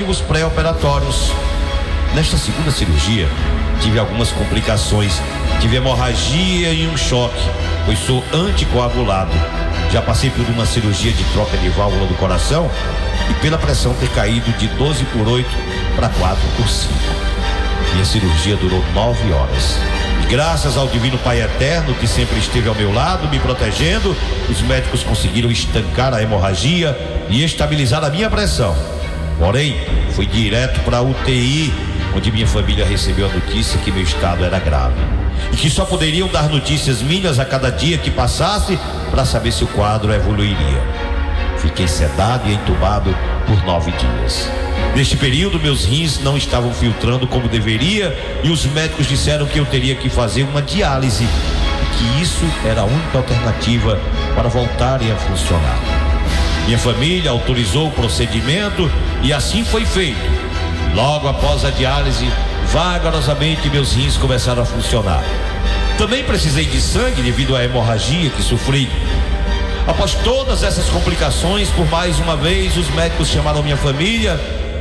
preparativos pré-operatórios. Nesta segunda cirurgia, tive algumas complicações. Tive hemorragia e um choque, pois sou anticoagulado. Já passei por uma cirurgia de troca de válvula do coração e pela pressão ter caído de 12/8 para 4/5. Minha cirurgia durou 9 horas. E graças ao Divino Pai Eterno, que sempre esteve ao meu lado, me protegendo, os médicos conseguiram estancar a hemorragia e estabilizar a minha pressão. Porém, fui direto para a UTI, onde minha família recebeu a notícia que meu estado era grave e que só poderiam dar notícias minhas a cada dia que passasse para saber se o quadro evoluiria. Fiquei sedado e entubado por 9 dias. Neste período, meus rins não estavam filtrando como deveria e os médicos disseram que eu teria que fazer uma diálise e que isso era a única alternativa para voltarem a funcionar. Minha família autorizou o procedimento e assim foi feito. Logo após a diálise, vagarosamente meus rins começaram a funcionar. Também precisei de sangue devido à hemorragia que sofri. Após todas essas complicações, por mais uma vez, os médicos chamaram minha família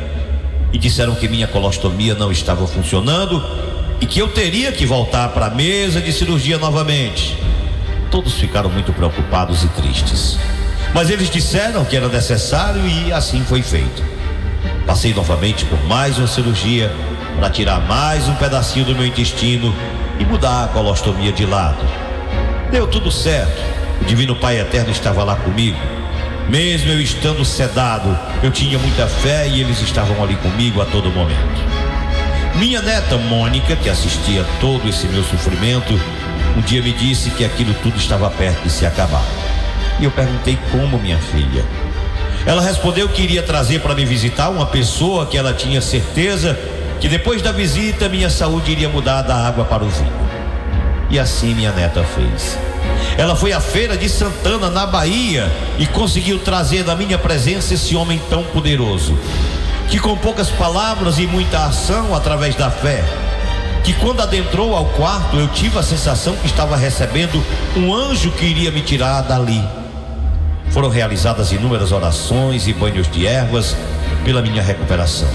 e disseram que minha colostomia não estava funcionando e que eu teria que voltar para a mesa de cirurgia novamente. Todos ficaram muito preocupados e tristes, mas eles disseram que era necessário e assim foi feito. Passei novamente por mais uma cirurgia para tirar mais um pedacinho do meu intestino e mudar a colostomia de lado. Deu tudo certo. O Divino Pai Eterno estava lá comigo. Mesmo eu estando sedado, eu tinha muita fé e eles estavam ali comigo a todo momento. Minha neta Mônica, que assistia todo esse meu sofrimento, um dia me disse que aquilo tudo estava perto de se acabar. E eu perguntei como, minha filha. Ela respondeu que iria trazer para me visitar uma pessoa que ela tinha certeza que depois da visita minha saúde iria mudar da água para o vinho. E assim minha neta fez. Ela foi à feira de Santana, na Bahia, e conseguiu trazer na minha presença esse homem tão poderoso, que com poucas palavras e muita ação através da fé, que quando adentrou ao quarto eu tive a sensação que estava recebendo um anjo que iria me tirar dali. Foram realizadas inúmeras orações e banhos de ervas pela minha recuperação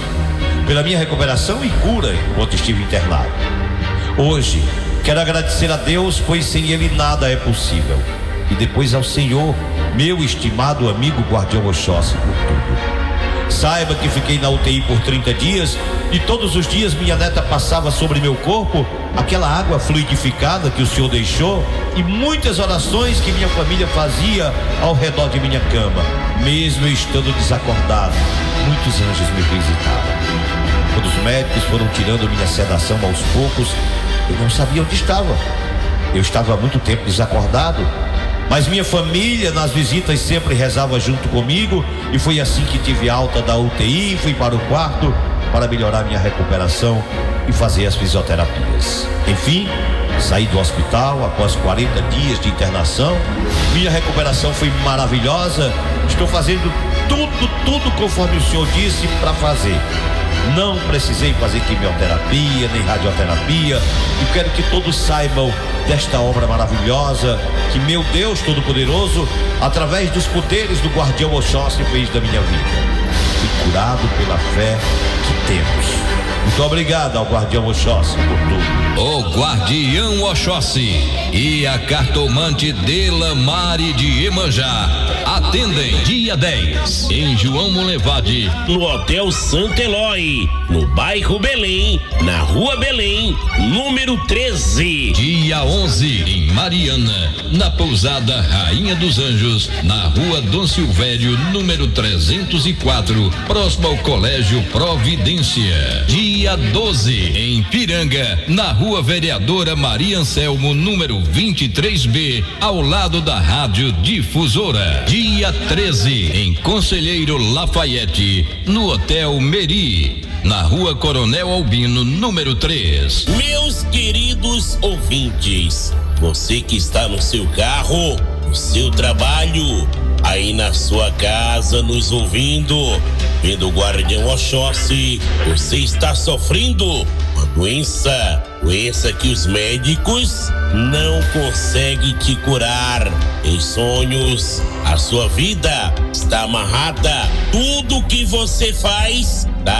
e cura enquanto estive internado. Hoje quero agradecer a Deus, pois sem Ele nada é possível, e depois ao Senhor, meu estimado amigo guardião Oxóssi, por tudo. Saiba que fiquei na UTI por 30 dias e todos os dias minha neta passava sobre meu corpo aquela água fluidificada que o Senhor deixou e muitas orações que minha família fazia ao redor de minha cama. Mesmo eu estando desacordado, muitos anjos me visitaram. Quando os médicos foram tirando minha sedação aos poucos, eu não sabia onde estava. Eu estava há muito tempo desacordado, mas minha família nas visitas sempre rezava junto comigo e foi assim que tive alta da UTI e fui para o quarto para melhorar minha recuperação e fazer as fisioterapias. Enfim, saí do hospital após 40 dias de internação. Minha recuperação foi maravilhosa. Estou fazendo tudo conforme o Senhor disse para fazer. Não precisei fazer quimioterapia nem radioterapia e quero que todos saibam desta obra maravilhosa que meu Deus Todo-Poderoso, através dos poderes do guardião Oxóssi, fez da minha vida. Fui curado pela fé que temos. Muito obrigado ao guardião Oxóssi por tudo. O guardião Oxóssi e a cartomante Delamare de Iemanjá atendem dia 10 em João Molevade, no Hotel Santo Eloy, no bairro Belém, na Rua Belém, número 13. Dia 11 em Mariana, na pousada Rainha dos Anjos, na Rua Dom Silvério, número 304, próximo ao Colégio Providência. Dia 12 em Piranga, na Rua Vereadora Maria Anselmo, número 23B, ao lado da Rádio Difusora. Dia 13 em Conselheiro Lafayette, no Hotel Meri, na Rua Coronel Albino, número 3. Meus queridos ouvintes, você que está no seu carro, no seu trabalho, aí na sua casa nos ouvindo, vendo o guardião Oxóssi, você está sofrendo uma doença que os médicos não conseguem te curar. Em sonhos, a sua vida está amarrada. Tudo que você faz